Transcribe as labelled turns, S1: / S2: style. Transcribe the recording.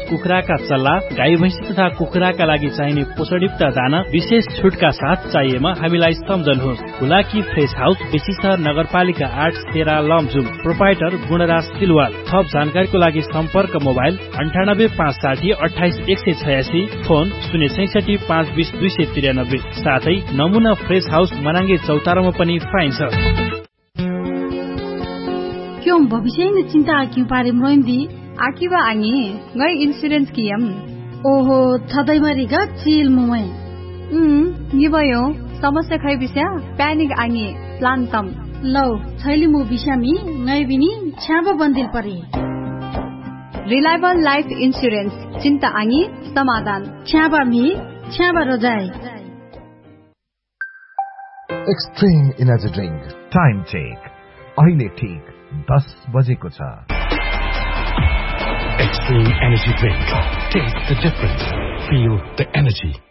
S1: कुखुराका चल्ला, गाई भैँसी तथा कुखुराका लागि चाहिने पोषणयुक्त दाना विशेष छुटका साथ चाहिएमा हामीलाई सम्झनुहोस्। हुलाकी फ्रेस हाउस, बेसी सहर नगरपालिका 8 तेरा लमजुम, प्रोपाइटर गुणराज सिलवाल। थप जानकारीको लागि सम्पर्क मोबाइल 9856 28 186, फोन 066 520 293, साथै नमुना फ्रेस हाउस मनाङ्गे चौतारामा पनि पाइन्छ।
S2: क्यों भविष्य में चिंता क्यों पारे मोइंदी
S3: आकिबा आंगी ngai insurance कियम।
S2: ओहो थदै मरिगा चिल मुमै
S3: निबयो समस्या खै बिस्या प्यानिक आंगी प्लान तम
S2: लौ छैली मु बिसामी ngai बिनी छ्याबा बन्दिल परे।
S3: रिलायबल लाइफ इन्स्योरेन्स, चिन्ता आंगी समाधान,
S2: छ्याबा me छ्याबा रोजाई।
S4: Extreme energy drink time check अहिले ठीक 10 बजेको छ।
S5: Extreme Energy Drink. Taste the difference. Feel the energy.